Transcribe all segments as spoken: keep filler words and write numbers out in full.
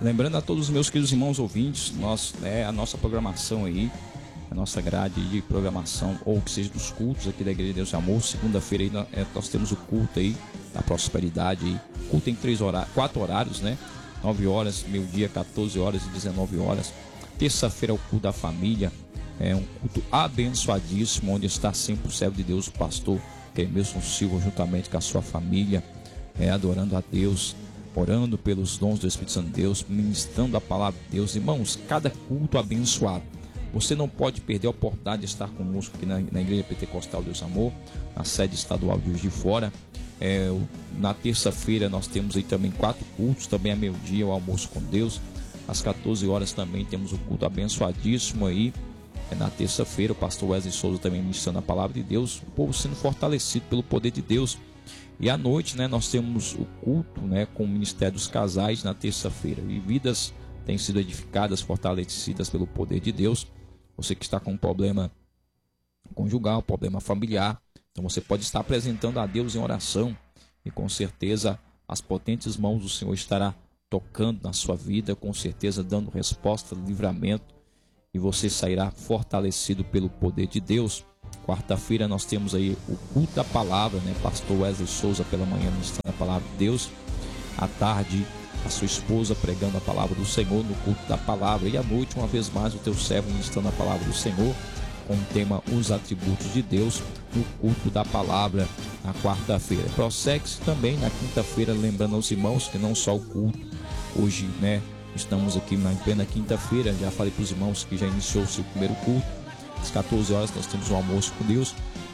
lembrando a todos os meus queridos irmãos ouvintes, nós, né, a nossa programação aí, a nossa grade de programação, ou que seja dos cultos aqui da Igreja de Deus e Amor. Segunda-feira aí nós, é, nós temos o culto aí da prosperidade aí. O culto tem três horários, quatro horários, né? nove horas, meio-dia, quatorze horas e dezenove horas. Terça-feira é o culto da família, é um culto abençoadíssimo, onde está sempre o servo de Deus, o pastor Emerson Silva, juntamente com a sua família, é, adorando a Deus, orando pelos dons do Espírito Santo de Deus, ministrando a palavra de Deus. Irmãos, cada culto abençoado. Você não pode perder a oportunidade de estar conosco aqui na, na Igreja Pentecostal Deus Amor, na sede estadual de Juiz de Fora. É, na terça-feira nós temos aí também quatro cultos, também a meio-dia o almoço com Deus. Às quatorze horas também temos o culto abençoadíssimo aí. É, na terça-feira o pastor Wesley Souza também ministrando a palavra de Deus, o povo sendo fortalecido pelo poder de Deus. E à noite, né, nós temos o culto, né, com o Ministério dos Casais na terça-feira. E vidas têm sido edificadas, fortalecidas pelo poder de Deus. Você que está com um problema conjugal, problema familiar, então você pode estar apresentando a Deus em oração, e com certeza as potentes mãos do Senhor estará tocando na sua vida, com certeza dando resposta, livramento, e você sairá fortalecido pelo poder de Deus. Quarta-feira nós temos aí o culto da palavra, né? Pastor Wesley Souza pela manhã ministrando a palavra de Deus. À tarde, a sua esposa pregando a palavra do Senhor no culto da palavra. E à noite, uma vez mais, o teu servo ministrando a palavra do Senhor, com o tema Os Atributos de Deus, no culto da palavra, na quarta-feira. Prossegue-se também na quinta-feira, lembrando aos irmãos que não só o culto, hoje, né, estamos aqui na plena quinta-feira, já falei para os irmãos que já iniciou o seu primeiro culto. Às quatorze horas nós temos um almoço com Deus.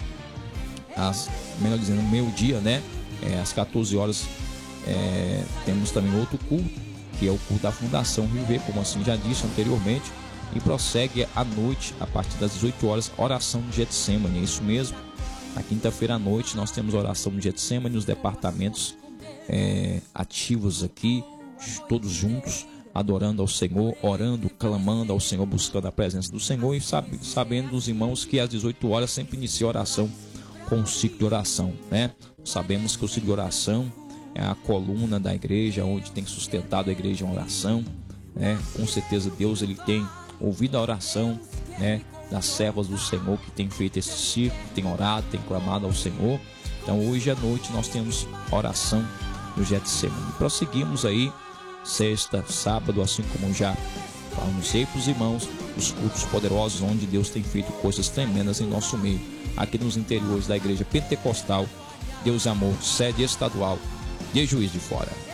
Às, melhor dizendo, meio-dia, né? É, às quatorze horas é, temos também outro culto, que é o culto da Fundação Rio Verde, como assim já disse anteriormente. E prossegue à noite, a partir das dezoito horas, oração do Getsemane. É isso mesmo. Na quinta-feira à noite nós temos oração do Getsemane, nos departamentos é, ativos aqui, todos juntos, adorando ao Senhor, orando, clamando ao Senhor, buscando a presença do Senhor, e sabe, sabendo dos irmãos que às dezoito horas sempre inicia a oração com um ciclo de oração, né? Sabemos que o ciclo de oração é a coluna da igreja, onde tem sustentado a igreja em oração, né? Com certeza Deus ele tem ouvido a oração, né, das servas do Senhor que tem feito esse ciclo, tem orado, tem clamado ao Senhor. Então hoje à noite nós temos oração no Getsemane. E prosseguimos aí sexta, sábado, assim como já anunciei para os irmãos, os cultos poderosos onde Deus tem feito coisas tremendas em nosso meio, aqui nos interiores da Igreja Pentecostal Deus e Amor, sede estadual de Juiz de Fora.